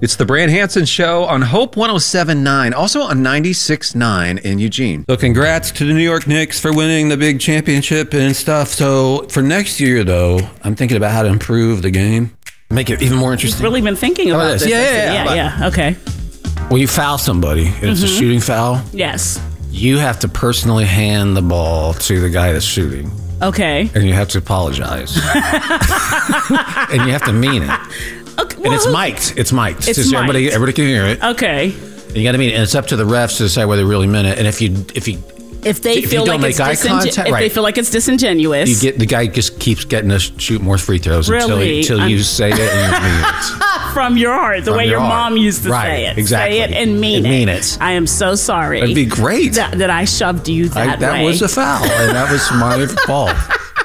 It's the Brand Hansen Show on Hope 107.9, also on 96.9 in Eugene. So congrats to the New York Knicks for winning the big championship and stuff. So for next year, though, I'm thinking about how to improve the game. Make it even more interesting. You've really been thinking about this. Yeah. Okay. When you foul somebody, and it's a shooting foul, Yes. you have to personally hand the ball to the guy that's shooting. Okay. And you have to apologize. And you have to mean it. Okay. And it's mic'd. It's mic'd. It's Just mic'd. everybody can hear it. Okay. And you got to mean it. And it's up to the refs to decide whether they really meant it. And if they feel like it's they feel like it's disingenuous, you get the guy just keeps getting to shoot more free throws until you say it and you mean it. From your heart, the way your mom used to say it. Exactly. Say it and mean it. I am so sorry. That'd be great. That I shoved you that way. That was a foul, and that was my fault.